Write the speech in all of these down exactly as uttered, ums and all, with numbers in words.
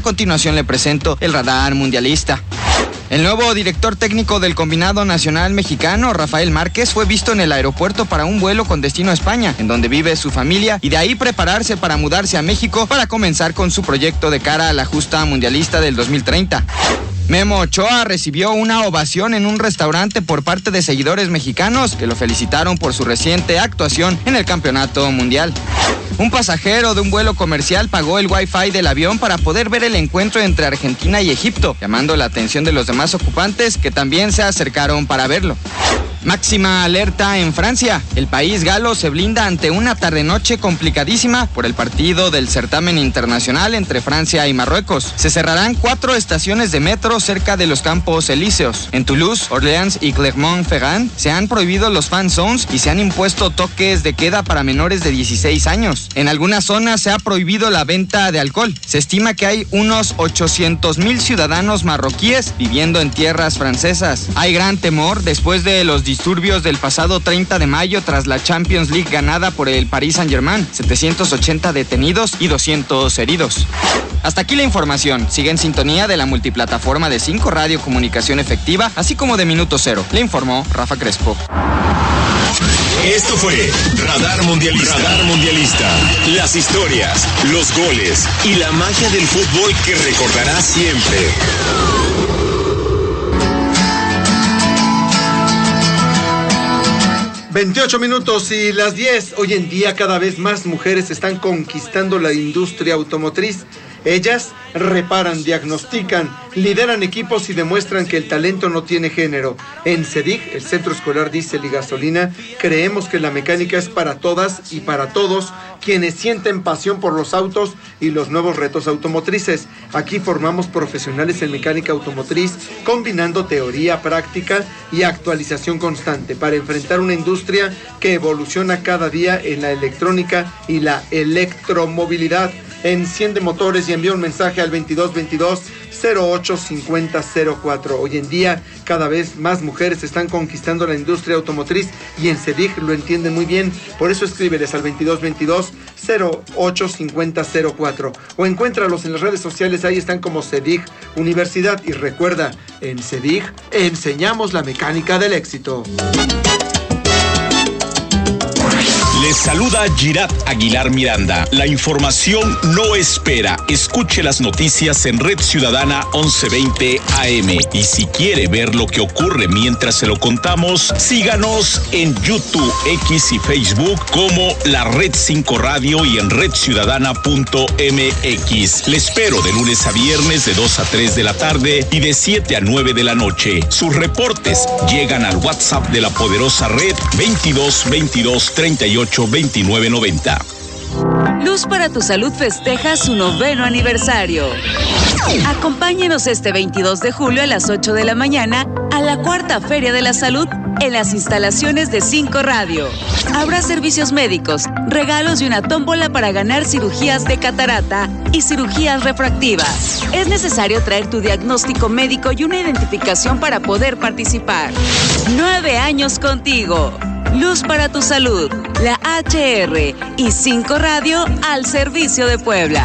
A continuación le presento el radar mundialista. El nuevo director técnico del combinado nacional mexicano, Rafael Márquez, fue visto en el aeropuerto para un vuelo con destino a España, en donde vive su familia, y de ahí prepararse para mudarse a México para comenzar con su proyecto de cara a la justa mundialista del dos mil treinta. Memo Ochoa recibió una ovación en un restaurante por parte de seguidores mexicanos que lo felicitaron por su reciente actuación en el campeonato mundial. Un pasajero de un vuelo comercial pagó el Wi-Fi del avión para poder ver el encuentro entre Argentina y Egipto, llamando la atención de los demás ocupantes que también se acercaron para verlo. Máxima alerta en Francia. El país galo se blinda ante una tarde-noche complicadísima por el partido del certamen internacional entre Francia y Marruecos. Se cerrarán cuatro estaciones de metro cerca de los Campos Elíseos. En Toulouse, Orléans y Clermont-Ferrand se han prohibido los fan zones y se han impuesto toques de queda para menores de dieciséis años. En algunas zonas se ha prohibido la venta de alcohol. Se estima que hay unos ochocientos mil ciudadanos marroquíes viviendo en tierras francesas. Hay gran temor después de los disturbios del pasado treinta de mayo tras la Champions League ganada por el Paris Saint-Germain, setecientos ochenta detenidos y doscientos heridos. Hasta aquí la información. Sigue en sintonía de la multiplataforma de cinco Radio Comunicación Efectiva, así como de Minuto Cero. Le informó Rafa Crespo. Esto fue Radar Mundialista. Radar Mundialista. Las historias, los goles y la magia del fútbol que recordarás siempre. veintiocho minutos y las diez. Hoy en día cada vez más mujeres están conquistando la industria automotriz. Ellas reparan, diagnostican, lideran equipos y demuestran que el talento no tiene género. En CEDIG, el Centro Escolar Diesel y Gasolina, creemos que la mecánica es para todas y para todos quienes sienten pasión por los autos y los nuevos retos automotrices. Aquí formamos profesionales en mecánica automotriz, combinando teoría, práctica y actualización constante para enfrentar una industria que evoluciona cada día en la electrónica y la electromovilidad. Enciende motores y envía un mensaje al veintidós veintidós cero ocho cincuenta cero cuatro. Hoy en día cada vez más mujeres están conquistando la industria automotriz y en CEDIG lo entienden muy bien. Por eso escríbeles al veintidós veintidós cero ocho cincuenta cero cuatro o encuéntralos en las redes sociales. Ahí están como CEDIG Universidad. Y recuerda, en CEDIG enseñamos la mecánica del éxito. Les saluda Girat Aguilar Miranda. La información no espera. Escuche las noticias en Red Ciudadana once veinte A M. Y si quiere ver lo que ocurre mientras se lo contamos, síganos en YouTube, X y Facebook como La Red cinco Radio y en red ciudadana punto m x. Le espero de lunes a viernes de dos a tres de la tarde y de siete a nueve de la noche. Sus reportes llegan al WhatsApp de la poderosa red veintidós veintidós treinta y ocho veintinueve noventa. Luz para tu Salud festeja su noveno aniversario. Acompáñenos este veintidós de julio a las ocho de la mañana a la cuarta Feria de la Salud en las instalaciones de cinco Radio. Habrá servicios médicos, regalos y una tómbola para ganar cirugías de catarata y cirugías refractivas. Es necesario traer tu diagnóstico médico y una identificación para poder participar. Nueve años contigo. Luz para tu Salud, la H R y cinco Radio al servicio de Puebla.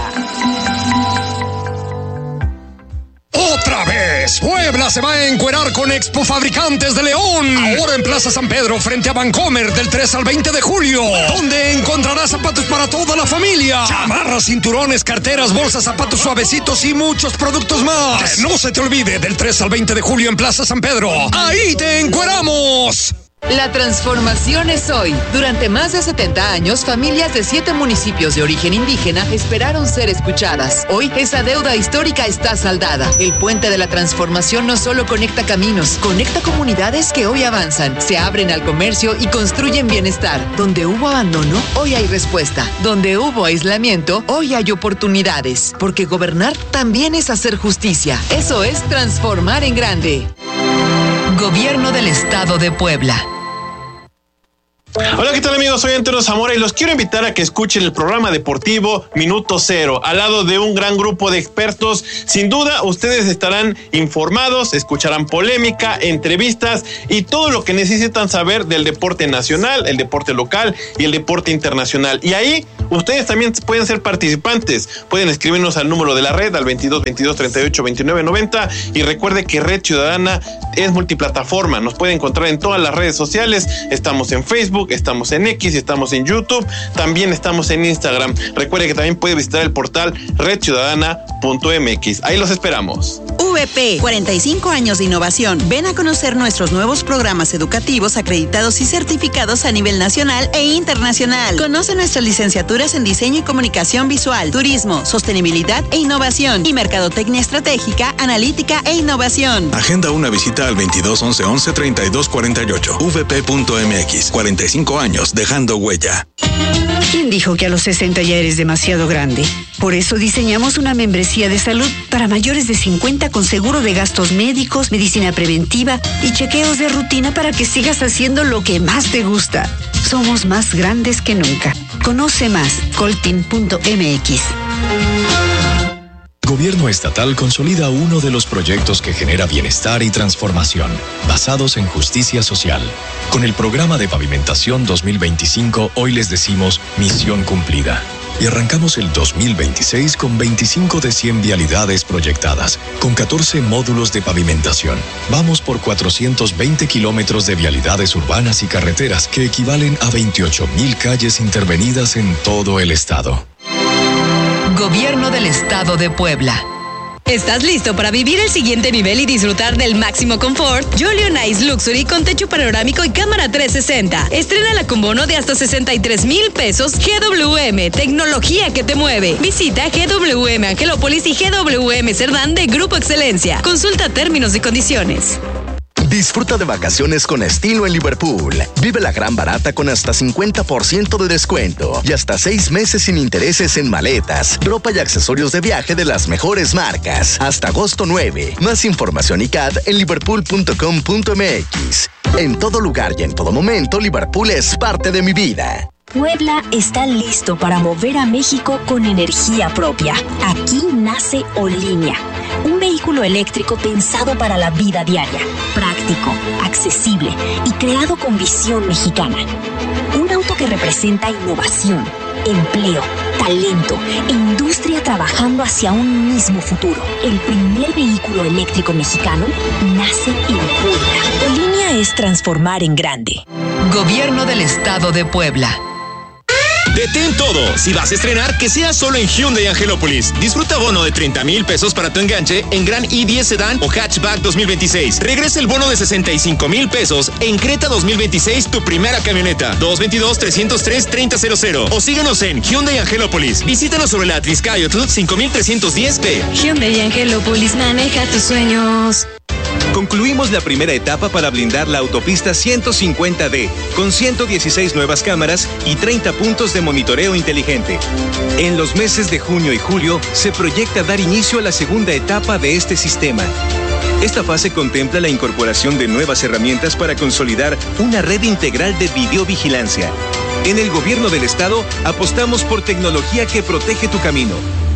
¡Otra vez! Puebla se va a encuerar con Expo Fabricantes de León. Ahora en Plaza San Pedro, frente a Vancomer, del tres al veinte de julio. Donde encontrarás zapatos para toda la familia. Chamarras, cinturones, carteras, bolsas, zapatos suavecitos y muchos productos más. Que no se te olvide, del tres al veinte de julio en Plaza San Pedro. ¡Ahí te encueramos! La transformación es hoy. Durante más de setenta años, familias de siete municipios de origen indígena esperaron ser escuchadas. Hoy, esa deuda histórica está saldada. El Puente de la Transformación no solo conecta caminos, conecta comunidades que hoy avanzan, se abren al comercio y construyen bienestar. Donde hubo abandono, hoy hay respuesta. Donde hubo aislamiento, hoy hay oportunidades. Porque gobernar también es hacer justicia. Eso es transformar en grande. Gobierno del Estado de Puebla. Hola, ¿qué tal, amigos? Soy Antonio Zamora y los quiero invitar a que escuchen el programa deportivo Minuto Cero, al lado de un gran grupo de expertos. Sin duda, ustedes estarán informados, escucharán polémica, entrevistas y todo lo que necesitan saber del deporte nacional, el deporte local y el deporte internacional. Y ahí Ustedes también pueden ser participantes. Pueden escribirnos al número de la red, al veintidós veintidós treinta y ocho veintinueve noventa, y recuerde que Red Ciudadana es multiplataforma. Nos puede encontrar en todas las redes sociales. Estamos en Facebook, estamos en X, estamos en YouTube, también estamos en Instagram. Recuerde que también puede visitar el portal red ciudadana punto m x. Ahí los esperamos. V P, cuarenta y cinco años de innovación. Ven a conocer nuestros nuevos programas educativos acreditados y certificados a nivel nacional e internacional. Conoce nuestras licenciaturas en diseño y comunicación visual, turismo, sostenibilidad e innovación y mercadotecnia estratégica, analítica e innovación. Agenda una visita al veintidós once once treinta y dos cuarenta y ocho. v p punto m x. cuarenta y cinco años dejando huella. ¿Quién dijo que a los sesenta ya eres demasiado grande? Por eso diseñamos una membresía de salud para mayores de cincuenta con seguro de gastos médicos, medicina preventiva y chequeos de rutina para que sigas haciendo lo que más te gusta. Somos más grandes que nunca. Conoce más, coltin punto m x. Gobierno estatal consolida uno de los proyectos que genera bienestar y transformación, basados en justicia social. Con el programa de pavimentación dos mil veinticinco, hoy les decimos misión cumplida. Y arrancamos el dos mil veintiséis con veinticinco de cien vialidades proyectadas, con catorce módulos de pavimentación. Vamos por cuatrocientos veinte kilómetros de vialidades urbanas y carreteras, que equivalen a veintiocho mil calles intervenidas en todo el estado. Gobierno del Estado de Puebla. ¿Estás listo para vivir el siguiente nivel y disfrutar del máximo confort? Jolly on Ice Luxury con techo panorámico y cámara trescientos sesenta. Estrénala con bono de hasta sesenta y tres mil pesos. G W M, tecnología que te mueve. Visita G W M Angelópolis y G W M Cerdán de Grupo Excelencia. Consulta términos y condiciones. Disfruta de vacaciones con estilo en Liverpool. Vive la gran barata con hasta cincuenta por ciento de descuento y hasta seis meses sin intereses en maletas, ropa y accesorios de viaje de las mejores marcas. Hasta agosto nueve. Más información y C A D en liverpool punto com punto m x. En todo lugar y en todo momento, Liverpool es parte de mi vida. Puebla está listo para mover a México con energía propia. Aquí nace Olínea, un vehículo eléctrico pensado para la vida diaria, práctico, accesible y creado con visión mexicana. Un auto que representa innovación, empleo, talento e industria trabajando hacia un mismo futuro. El primer vehículo eléctrico mexicano nace en Puebla. Olínea es transformar en grande. Gobierno del Estado de Puebla. Detén todo. Si vas a estrenar, que sea solo en Hyundai Angelópolis. Disfruta bono de treinta mil pesos para tu enganche en Gran i diez Sedan o Hatchback dos mil veintiséis. Regresa el bono de sesenta y cinco mil pesos en Creta dos mil veintiséis, tu primera camioneta. dos veintidós trescientos tres treinta cero cero. O síguenos en Hyundai Angelópolis. Visítanos sobre la Triscayotl cinco mil trescientos diez P. Hyundai Angelópolis, maneja tus sueños. Concluimos la primera etapa para blindar la autopista ciento cincuenta D, con ciento dieciséis nuevas cámaras y treinta puntos de monitoreo inteligente. En los meses de junio y julio se proyecta dar inicio a la segunda etapa de este sistema. Esta fase contempla la incorporación de nuevas herramientas para consolidar una red integral de videovigilancia. En el Gobierno del Estado apostamos por tecnología que protege tu camino.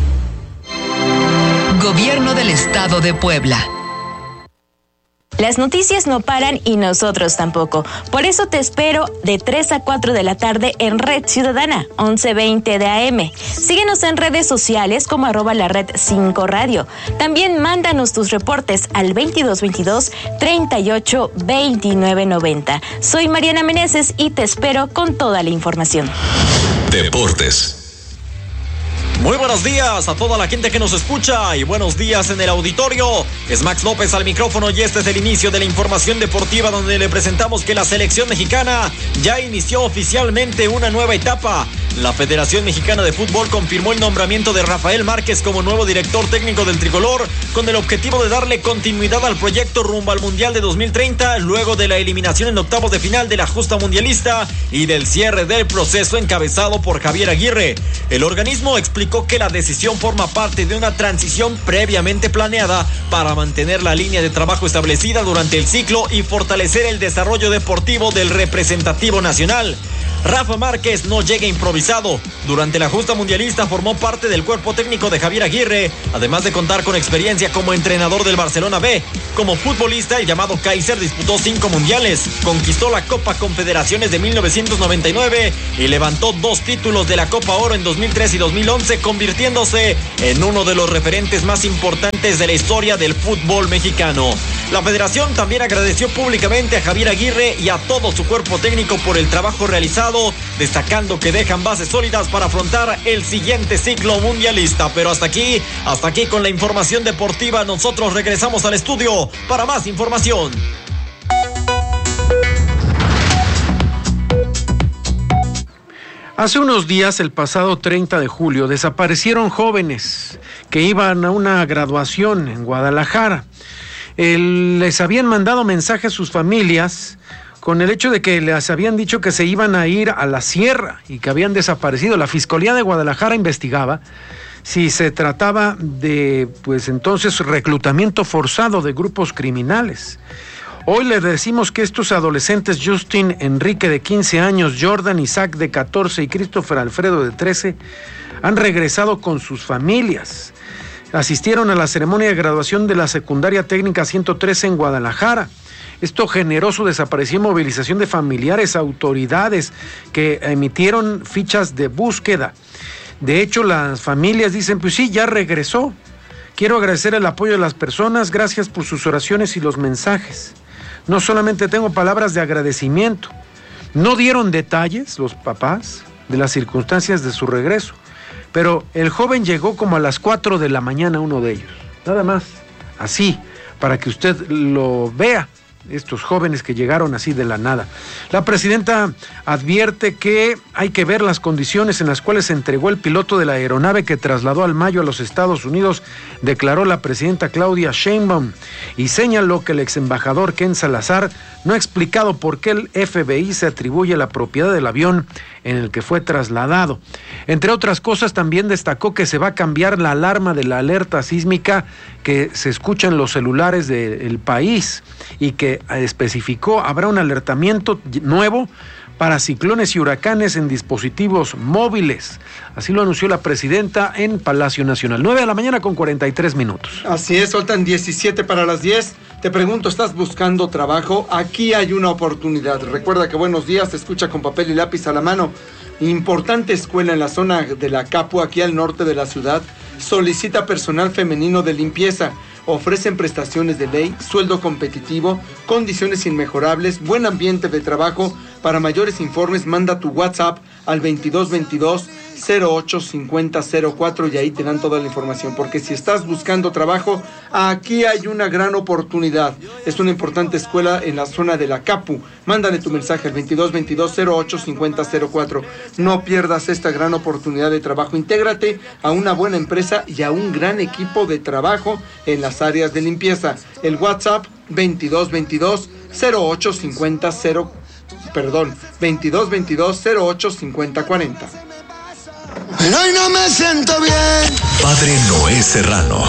Gobierno del Estado de Puebla. Las noticias no paran y nosotros tampoco. Por eso te espero de tres a cuatro de la tarde en Red Ciudadana, once veinte de A M. Síguenos en redes sociales como arroba la red cinco radio. También mándanos tus reportes al veintidós veintidós treinta y ocho veintinueve noventa. Soy Mariana Meneses y te espero con toda la información. Deportes. Muy buenos días a toda la gente que nos escucha y buenos días en el auditorio. Es Max López al micrófono y este es el inicio de la información deportiva donde le presentamos que la selección mexicana ya inició oficialmente una nueva etapa. La Federación Mexicana de Fútbol confirmó el nombramiento de Rafael Márquez como nuevo director técnico del tricolor con el objetivo de darle continuidad al proyecto rumbo al Mundial de dos mil treinta luego de la eliminación en octavos de final de la justa mundialista y del cierre del proceso encabezado por Javier Aguirre. El organismo explicó que la decisión forma parte de una transición previamente planeada para mantener la línea de trabajo establecida durante el ciclo y fortalecer el desarrollo deportivo del representativo nacional. Rafa Márquez no llega improvisado. Durante la justa mundialista formó parte del cuerpo técnico de Javier Aguirre, además de contar con experiencia como entrenador del Barcelona B. Como futbolista, el llamado Kaiser disputó cinco mundiales, conquistó la Copa Confederaciones de mil novecientos noventa y nueve y levantó dos títulos de la Copa Oro en dos mil tres y dos mil once, convirtiéndose en uno de los referentes más importantes de la historia del fútbol mexicano. La federación también agradeció públicamente a Javier Aguirre y a todo su cuerpo técnico por el trabajo realizado, destacando que dejan bases sólidas para afrontar el siguiente ciclo mundialista. Pero hasta aquí, hasta aquí con la información deportiva. Nosotros regresamos al estudio para más información. Hace unos días, el pasado treinta de julio, desaparecieron jóvenes que iban a una graduación en Guadalajara. El, les habían mandado mensaje a sus familias con el hecho de que les habían dicho que se iban a ir a la sierra y que habían desaparecido. La Fiscalía de Guadalajara investigaba si se trataba de, pues entonces, reclutamiento forzado de grupos criminales. Hoy le decimos que estos adolescentes, Justin Enrique de quince años, Jordan Isaac de catorce y Christopher Alfredo de trece, han regresado con sus familias. Asistieron a la ceremonia de graduación de la secundaria técnica ciento trece en Guadalajara. Esto generó su desaparición y movilización de familiares, autoridades que emitieron fichas de búsqueda. De hecho, las familias dicen, pues sí, ya regresó. Quiero agradecer el apoyo de las personas, gracias por sus oraciones y los mensajes. No solamente tengo palabras de agradecimiento. No dieron detalles los papás de las circunstancias de su regreso, pero el joven llegó como a las cuatro de la mañana, uno de ellos. Nada más, así, para que usted lo vea, estos jóvenes que llegaron así de la nada. La presidenta advierte que hay que ver las condiciones en las cuales se entregó el piloto de la aeronave que trasladó al Mayo a los Estados Unidos, declaró la presidenta Claudia Sheinbaum, y señaló que el ex embajador Ken Salazar no ha explicado por qué el F B I se atribuye la propiedad del avión en el que fue trasladado. Entre otras cosas, también destacó que se va a cambiar la alarma de la alerta sísmica que se escucha en los celulares del país y que especificó habrá un alertamiento nuevo para ciclones y huracanes en dispositivos móviles. Así lo anunció la presidenta en Palacio Nacional. nueve de la mañana con cuarenta y tres minutos. Así es, faltan diecisiete para las diez. Te pregunto, ¿estás buscando trabajo? Aquí hay una oportunidad. Recuerda que Buenos Días te escucha con papel y lápiz a la mano. Importante escuela en la zona de la Capu, aquí al norte de la ciudad. Solicita personal femenino de limpieza. Ofrecen prestaciones de ley, sueldo competitivo, condiciones inmejorables, buen ambiente de trabajo. Para mayores informes, manda tu WhatsApp al veintidós veintidós cero ocho cincuenta cero cuatro y ahí te dan toda la información. Porque si estás buscando trabajo, aquí hay una gran oportunidad. Es una importante escuela en la zona de la Capu. Mándale tu mensaje al veintidós veintidós cero ocho cincuenta cero cuatro. No pierdas esta gran oportunidad de trabajo. Intégrate a una buena empresa y a un gran equipo de trabajo en las áreas de limpieza. El WhatsApp veintidós veintidós cero ocho cincuenta cero perdón, veintidós veintidós cero ocho cincuenta cuarenta. Pero hoy no me siento bien. Padre Noé Serrano.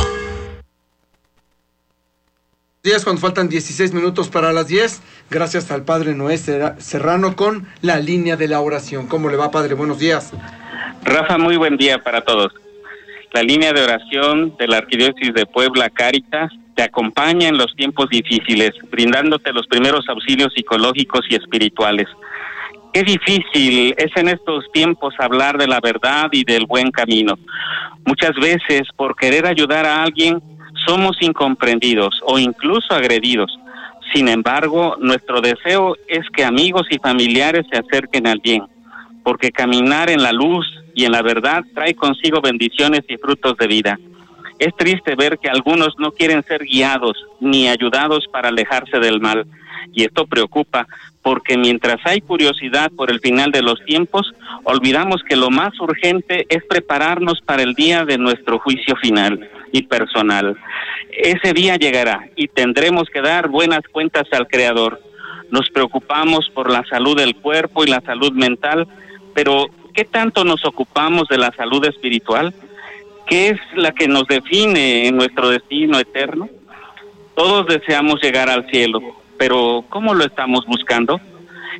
Días cuando faltan dieciséis minutos para las diez, gracias al Padre Noé Serrano con la línea de la oración. ¿Cómo le va, Padre? Buenos días. Rafa, muy buen día para todos. La línea de oración de la Arquidiócesis de Puebla, Cáritas, te acompaña en los tiempos difíciles, brindándote los primeros auxilios psicológicos y espirituales. Qué difícil es en estos tiempos hablar de la verdad y del buen camino. Muchas veces, por querer ayudar a alguien, somos incomprendidos o incluso agredidos. Sin embargo, nuestro deseo es que amigos y familiares se acerquen al bien, porque caminar en la luz y en la verdad trae consigo bendiciones y frutos de vida. Es triste ver que algunos no quieren ser guiados ni ayudados para alejarse del mal, y esto preocupa, porque mientras hay curiosidad por el final de los tiempos, olvidamos que lo más urgente es prepararnos para el día de nuestro juicio final y personal. Ese día llegará y tendremos que dar buenas cuentas al Creador. Nos preocupamos por la salud del cuerpo y la salud mental, pero ¿qué tanto nos ocupamos de la salud espiritual? ¿Qué es la que nos define en nuestro destino eterno? Todos deseamos llegar al cielo, pero ¿cómo lo estamos buscando?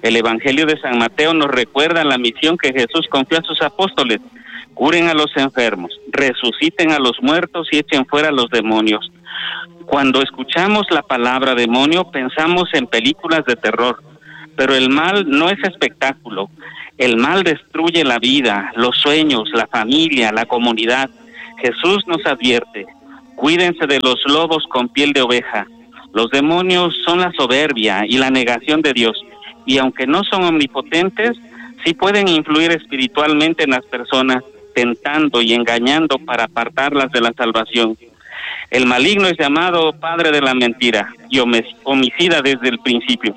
El Evangelio de San Mateo nos recuerda la misión que Jesús confió a sus apóstoles: curen a los enfermos, resuciten a los muertos y echen fuera a los demonios. Cuando escuchamos la palabra demonio, pensamos en películas de terror, pero el mal no es espectáculo. El mal destruye la vida, los sueños, la familia, la comunidad. Jesús nos advierte: cuídense de los lobos con piel de oveja. Los demonios son la soberbia y la negación de Dios, y aunque no son omnipotentes, sí pueden influir espiritualmente en las personas, tentando y engañando para apartarlas de la salvación. El maligno es llamado padre de la mentira y homicida desde el principio.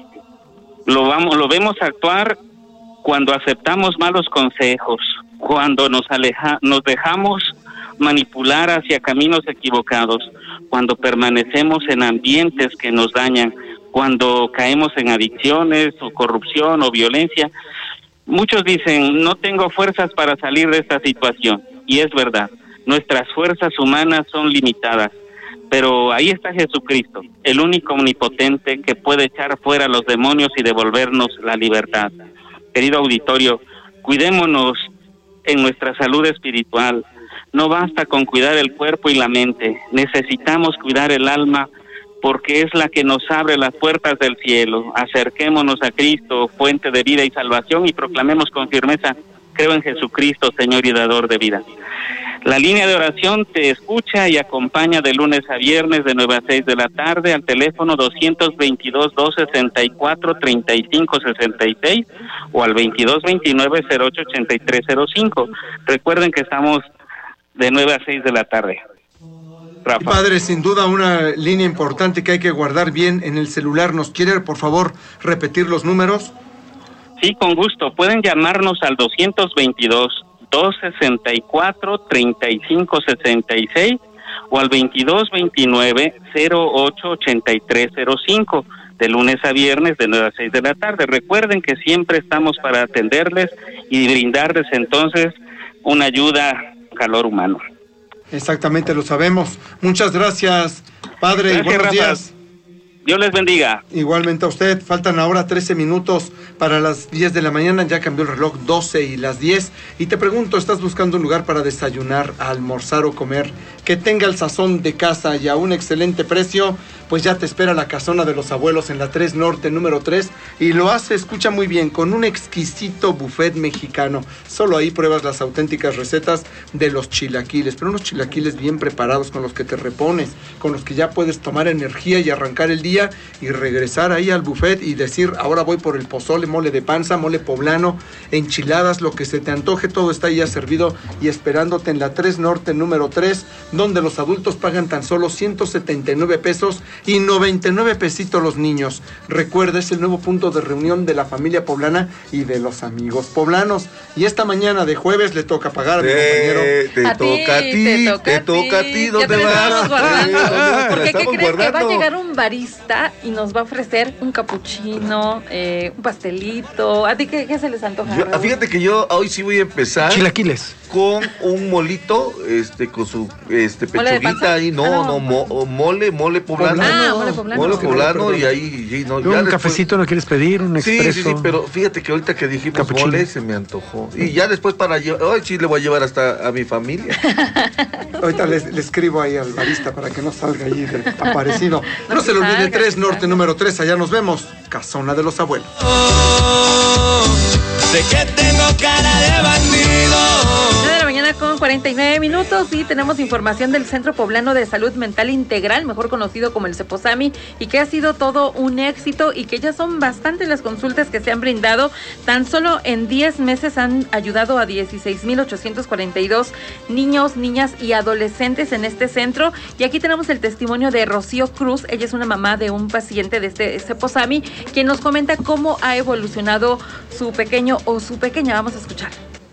Lo vamos, lo vemos actuar cuando aceptamos malos consejos, cuando nos aleja, nos dejamos manipular hacia caminos equivocados, cuando permanecemos en ambientes que nos dañan, cuando caemos en adicciones o corrupción o violencia. Muchos dicen: no tengo fuerzas para salir de esta situación, y es verdad, nuestras fuerzas humanas son limitadas, pero ahí está Jesucristo, el único omnipotente que puede echar fuera a los demonios y devolvernos la libertad. Querido auditorio, cuidémonos en nuestra salud espiritual. No basta con cuidar el cuerpo y la mente, necesitamos cuidar el alma, porque es la que nos abre las puertas del cielo. Acerquémonos a Cristo, fuente de vida y salvación, y proclamemos con firmeza: creo en Jesucristo, Señor y dador de vida. La línea de oración te escucha y acompaña de lunes a viernes de nueve a seis de la tarde al teléfono doscientos veintidós, doscientos sesenta y cuatro, treinta y cinco sesenta y seis o al veintidós veintinueve, cero ocho ochenta y tres cero cinco. Recuerden que estamos de nueve a seis de la tarde. Rafa. Padre, sin duda una línea importante que hay que guardar bien en el celular. ¿Nos quiere, por favor, repetir los números? Sí, con gusto. Pueden llamarnos al doscientos veintidós, doscientos sesenta y cuatro, treinta y cinco sesenta y seis o al veintidós veintinueve, cero ocho ochenta y tres cero cinco, de lunes a viernes de nueve a seis de la tarde. Recuerden que siempre estamos para atenderles y brindarles entonces una ayuda, calor humano. Exactamente, lo sabemos. Muchas gracias, Padre, gracias, y buenos Rafa. días. Dios les bendiga. Igualmente a usted. Faltan ahora trece minutos para las diez de la mañana. Ya cambió el reloj, doce y las diez. Y te pregunto, ¿estás buscando un lugar para desayunar, almorzar o comer que tenga el sazón de casa y a un excelente precio? Pues ya te espera la Casona de los Abuelos en la tres Norte, número tres. Y lo hace, escucha muy bien, con un exquisito buffet mexicano. Solo ahí pruebas las auténticas recetas de los chilaquiles. Pero unos chilaquiles bien preparados, con los que te repones, con los que ya puedes tomar energía y arrancar el día y regresar ahí al buffet y decir: ahora voy por el pozole, mole de panza, mole poblano, enchiladas, lo que se te antoje. Todo está ya servido y esperándote en la tres Norte, número tres, donde los adultos pagan tan solo ciento setenta y nueve pesos y noventa y nueve pesitos los niños. Recuerda, es el nuevo punto de reunión de la familia poblana y de los amigos poblanos. Y esta mañana de jueves le toca pagar a mi compañero. Te a toca a ti, te toca, te toca a ti. ¿Dónde te vas? Porque ¿qué crees? Guardando. Que va a llegar un barista y nos va a ofrecer un capuchino, eh, un pastelito. ¿A ti qué, qué se les antoja? Yo, fíjate que yo hoy sí voy a empezar. Chilaquiles. Con un molito, este, con su este, pechuguita ahí. No, ah, no, mo, mole, mole poblano. Ah, mole poblano. Mole poblano y ahí. Y no, ya un después... cafecito no quieres pedir, un expreso. Sí, sí, sí, pero fíjate que ahorita que dijimos capuchino. Mole se me antojó. Y ya después para llevar, hoy sí le voy a llevar hasta a mi familia. Ahorita le, le escribo ahí al barista para que no salga ahí del aparecido. No, no se le olvide, tres Norte, número tres, allá nos vemos. Casona de los Abuelos. Oh, sé que tengo cara de bandido. nueve de la mañana con cuarenta y nueve minutos y tenemos información del Centro Poblano de Salud Mental Integral, mejor conocido como el CEPOSAMI, y que ha sido todo un éxito y que ya son bastantes las consultas que se han brindado. Tan solo en diez meses han ayudado a dieciséis mil ochocientos cuarenta y dos niños, niñas y adolescentes en este centro. Y aquí tenemos el testimonio de Rocío Cruz. Ella es una mamá de un paciente de este CEPOSAMI, quien nos comenta cómo ha evolucionado su pequeño o su pequeña. Vamos a escuchar.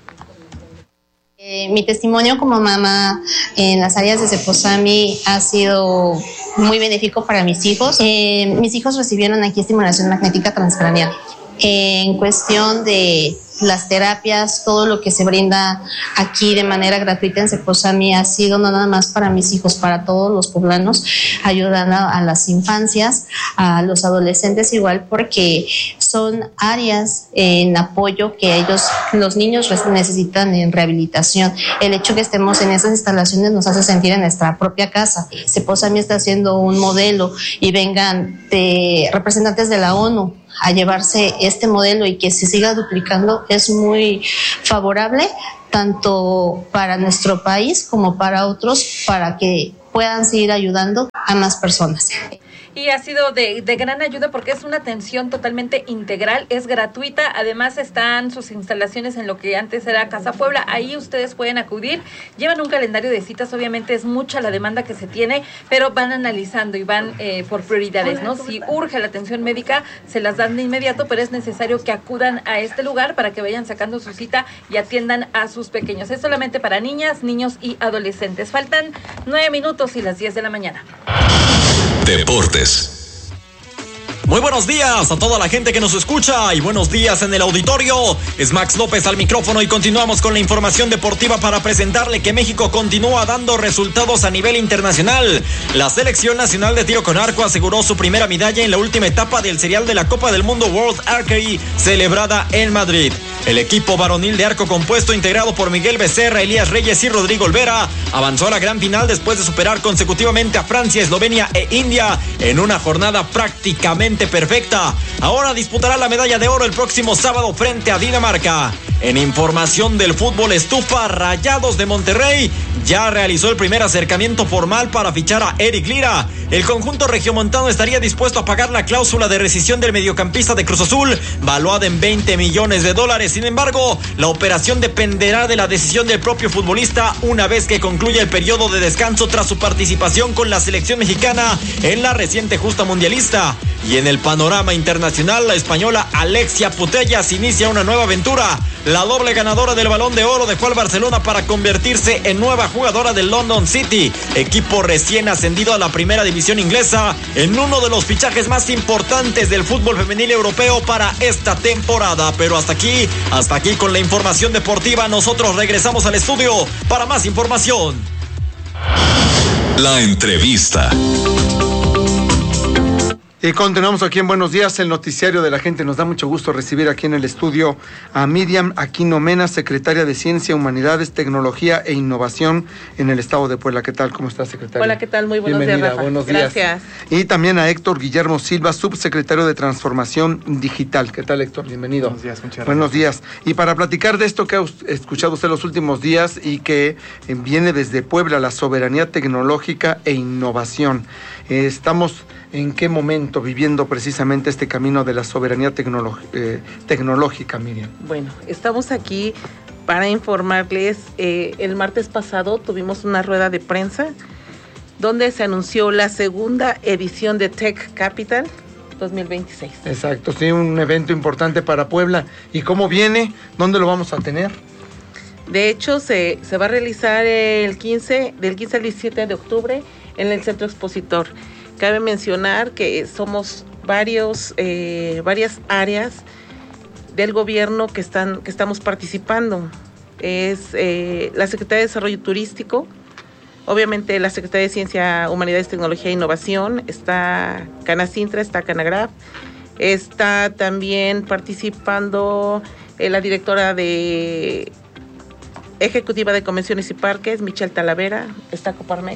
Eh, mi testimonio como mamá en las áreas de CEPOSAMI ha sido muy benéfico para mis hijos. Eh, mis hijos recibieron aquí estimulación magnética transcraneal. Eh, en cuestión de las terapias, todo lo que se brinda aquí de manera gratuita en CEPOSAMI ha sido no nada más para mis hijos, para todos los poblanos, ayudando a las infancias, a los adolescentes igual, porque son áreas en apoyo que ellos, los niños necesitan en rehabilitación. El hecho que estemos en esas instalaciones nos hace sentir en nuestra propia casa. Ceposami está haciendo un modelo y vengan de representantes de la ONU a llevarse este modelo y que se siga duplicando es muy favorable tanto para nuestro país como para otros, para que puedan seguir ayudando a más personas. Y ha sido de, de gran ayuda porque es una atención totalmente integral, es gratuita, además están sus instalaciones en lo que antes era Casa Puebla, ahí ustedes pueden acudir, llevan un calendario de citas, obviamente es mucha la demanda que se tiene, pero van analizando y van eh, por prioridades, ¿no? Si urge la atención médica, se las dan de inmediato, pero es necesario que acudan a este lugar para que vayan sacando su cita y atiendan a sus pequeños. Es solamente para niñas, niños y adolescentes. Faltan nueve minutos y las diez de la mañana. Deportes. Muy buenos días a toda la gente que nos escucha y buenos días en el auditorio. Es Max López al micrófono y continuamos con la información deportiva para presentarle que México continúa dando resultados a nivel internacional. La selección nacional de tiro con arco aseguró su primera medalla en la última etapa del serial de la Copa del Mundo World Archery celebrada en Madrid. El equipo varonil de arco compuesto integrado por Miguel Becerra, Elías Reyes y Rodrigo Olvera avanzó a la gran final después de superar consecutivamente a Francia, Eslovenia e India en una jornada prácticamente perfecta. Ahora disputará la medalla de oro el próximo sábado frente a Dinamarca. En información del fútbol estufa, Rayados de Monterrey ya realizó el primer acercamiento formal para fichar a Eric Lira. El conjunto regiomontano estaría dispuesto a pagar la cláusula de rescisión del mediocampista de Cruz Azul, valuada en veinte millones de dólares. Sin embargo, la operación dependerá de la decisión del propio futbolista una vez que concluya el periodo de descanso tras su participación con la selección mexicana en la reciente justa mundialista. Y en el panorama internacional, la española Alexia Putellas inicia una nueva aventura. La doble ganadora del Balón de Oro dejó al Barcelona para convertirse en nueva jugadora del London City, equipo recién ascendido a la primera división inglesa, en uno de los fichajes más importantes del fútbol femenil europeo para esta temporada. Pero hasta aquí, hasta aquí con la información deportiva. Nosotros regresamos al estudio para más información. La entrevista. Y continuamos aquí en Buenos Días, el noticiario de la gente. Nos da mucho gusto recibir aquí en el estudio a Miriam Aquino Mena, secretaria de Ciencia, Humanidades, Tecnología e Innovación en el Estado de Puebla. ¿Qué tal? ¿Cómo está, secretaria? Hola, ¿qué tal? Muy buenos Bienvenida, días, Rafa. Buenos días. Gracias. Y también a Héctor Guillermo Silva, subsecretario de Transformación Digital. ¿Qué tal, Héctor? Bienvenido. Buenos días, muchas gracias. Buenos días. Y para platicar de esto que ha escuchado usted los últimos días y que viene desde Puebla, la soberanía tecnológica e innovación. Eh, estamos... ¿En qué momento viviendo precisamente este camino de la soberanía tecnolo- eh, tecnológica, Miriam? Bueno, estamos aquí para informarles. Eh, el martes pasado tuvimos una rueda de prensa donde se anunció la segunda edición de Tech Capital dos mil veintiséis. Exacto, sí, un evento importante para Puebla. ¿Y cómo viene? ¿Dónde lo vamos a tener? De hecho, se, se va a realizar el quince, del quince al diecisiete de octubre en el Centro Expositor. Cabe mencionar que somos varios, eh, varias áreas del gobierno que están, que estamos participando. Es eh, la Secretaría de Desarrollo Turístico, obviamente la Secretaría de Ciencia, Humanidades, Tecnología e Innovación, está Canacintra, está Canagraf, está también participando eh, la directora de Ejecutiva de Convenciones y Parques, Michelle Talavera, está Coparmex.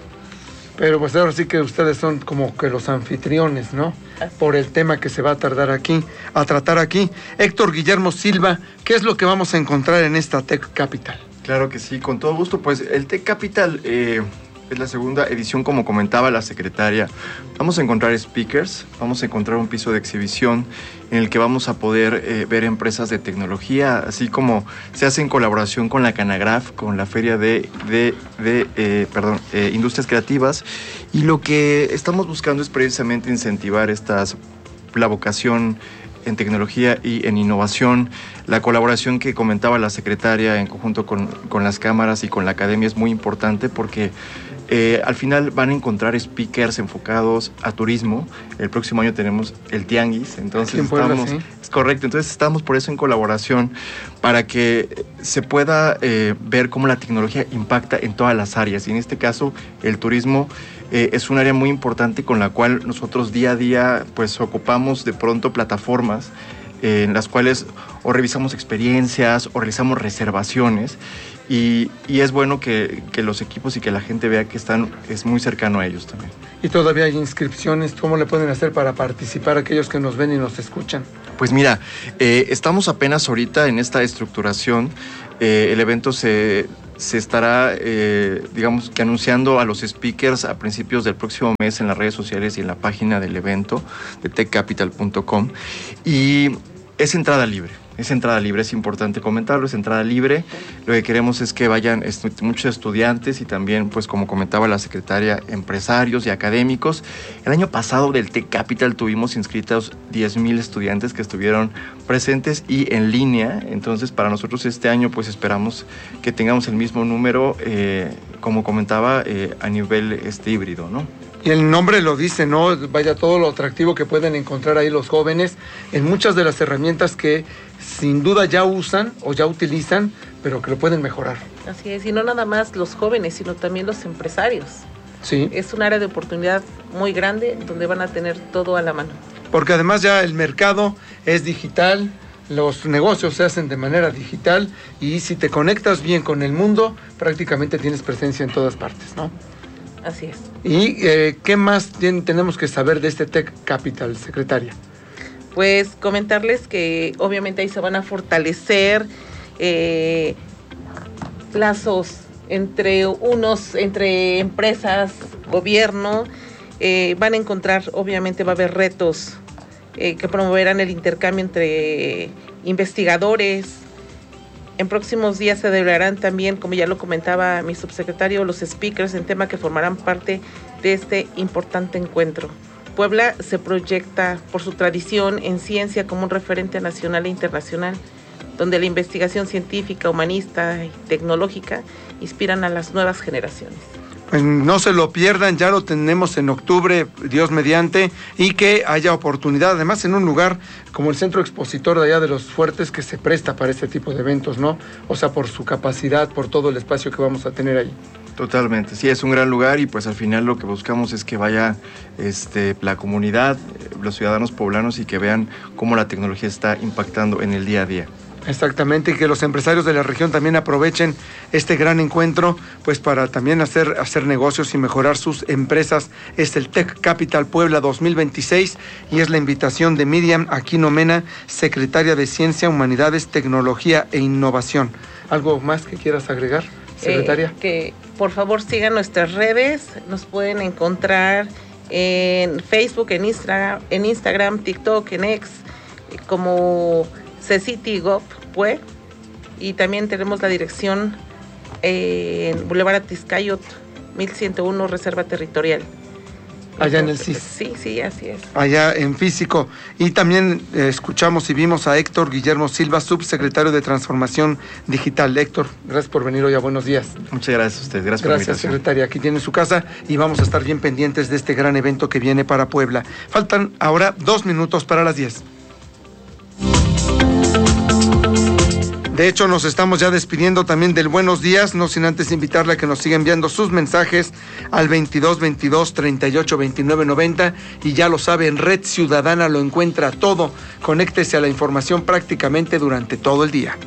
Pero pues ahora sí que ustedes son como que los anfitriones, ¿no? Por el tema que se va a tardar aquí, a tratar aquí. Héctor Guillermo Silva, ¿qué es lo que vamos a encontrar en esta Tech Capital? Claro que sí, con todo gusto. Pues el Tech Capital eh, es la segunda edición, como comentaba la secretaria. Vamos a encontrar speakers, vamos a encontrar un piso de exhibición en el que vamos a poder eh, ver empresas de tecnología, así como se hace en colaboración con la Canagraf, con la Feria de, de, de eh, perdón, eh, Industrias Creativas. Y lo que estamos buscando es precisamente incentivar estas, la vocación en tecnología y en innovación. La colaboración que comentaba la secretaria en conjunto con, con las cámaras y con la academia es muy importante porque Eh, al final van a encontrar speakers enfocados a turismo. El próximo año tenemos el Tianguis, entonces en Puebla, estamos, sí. es correcto, entonces estamos por eso en colaboración para que se pueda eh, ver cómo la tecnología impacta en todas las áreas, y en este caso el turismo eh, es un área muy importante con la cual nosotros día a día pues ocupamos de pronto plataformas eh, en las cuales o revisamos experiencias o realizamos reservaciones. Y, y es bueno que, que los equipos y que la gente vea que están, es muy cercano a ellos también. ¿Y todavía hay inscripciones? ¿Cómo le pueden hacer para participar aquellos que nos ven y nos escuchan? Pues mira, eh, estamos apenas ahorita en esta estructuración. Eh, el evento se, se estará, eh, digamos, que anunciando a los speakers a principios del próximo mes en las redes sociales y en la página del evento de tech capital punto com. Y es entrada libre. Es entrada libre, es importante comentarlo, es entrada libre. Lo que queremos es que vayan estu- muchos estudiantes y también, pues como comentaba la secretaria, empresarios y académicos. El año pasado del Tech Capital tuvimos inscritos diez mil estudiantes que estuvieron presentes y en línea. Entonces, para nosotros este año, pues esperamos que tengamos el mismo número, eh, como comentaba, eh, a nivel este, híbrido, ¿no? Y el nombre lo dice, ¿no? Vaya, todo lo atractivo que pueden encontrar ahí los jóvenes en muchas de las herramientas que sin duda ya usan o ya utilizan, pero que lo pueden mejorar. Así es, y no nada más los jóvenes, sino también los empresarios. Sí. Es un área de oportunidad muy grande donde van a tener todo a la mano. Porque además ya el mercado es digital, los negocios se hacen de manera digital y si te conectas bien con el mundo, prácticamente tienes presencia en todas partes, ¿no? Así es. ¿Y eh, qué más ten, tenemos que saber de este Tech Capital, secretaria? Pues comentarles que obviamente ahí se van a fortalecer eh, lazos entre unos, entre empresas, gobierno, eh, van a encontrar, obviamente va a haber retos eh, que promoverán el intercambio entre investigadores. En próximos días se celebrarán también, como ya lo comentaba mi subsecretario, los speakers en tema que formarán parte de este importante encuentro. Puebla se proyecta por su tradición en ciencia como un referente nacional e internacional, donde la investigación científica, humanista y tecnológica inspiran a las nuevas generaciones. Pues no se lo pierdan, ya lo tenemos en octubre, Dios mediante, y que haya oportunidad, además en un lugar como el Centro Expositor de allá de los Fuertes, que se presta para este tipo de eventos, ¿no? O sea, por su capacidad, por todo el espacio que vamos a tener ahí. Totalmente, sí, es un gran lugar y pues al final lo que buscamos es que vaya este, la comunidad, los ciudadanos poblanos y que vean cómo la tecnología está impactando en el día a día. Exactamente, y que los empresarios de la región también aprovechen este gran encuentro, pues para también hacer, hacer negocios y mejorar sus empresas. Es el Tech Capital Puebla dos mil veintiséis y es la invitación de Miriam Aquino Mena, secretaria de Ciencia, Humanidades, Tecnología e Innovación. ¿Algo más que quieras agregar, secretaria? Eh, que por favor sigan nuestras redes, nos pueden encontrar en Facebook, en Instagram, en Instagram, TikTok, en X, como Cecity Gov, pues, y también tenemos la dirección eh, en Boulevard Atizcayot, mil ciento uno, Reserva Territorial. Allá en el C I S. Sí, sí, así es. Allá en físico. Y también eh, escuchamos y vimos a Héctor Guillermo Silva, subsecretario de Transformación Digital. Héctor, gracias por venir hoy a Buenos Días. Muchas gracias a usted, gracias, gracias por la invitación. Gracias, secretaria. Aquí tiene su casa y vamos a estar bien pendientes de este gran evento que viene para Puebla. Faltan ahora dos minutos para las diez. De hecho, nos estamos ya despidiendo también del Buenos Días, no sin antes invitarle a que nos siga enviando sus mensajes al veintidós veintidós treinta y ocho veintinueve noventa y ya lo sabe, en Red Ciudadana lo encuentra todo. Conéctese a la información prácticamente durante todo el día.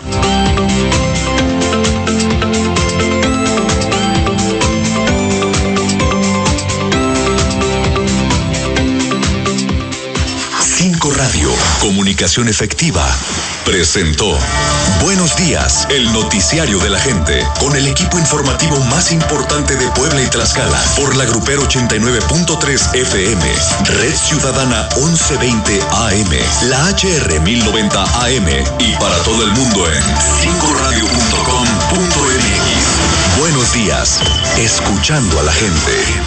Cinco Radio, comunicación efectiva, presentó Buenos Días, el noticiario de la gente, con el equipo informativo más importante de Puebla y Tlaxcala, por la Grupero ochenta y nueve punto tres F M, Red Ciudadana once veinte A M, la H R mil noventa A M y para todo el mundo en cinco radio punto com punto m x. Buenos Días, escuchando a la gente.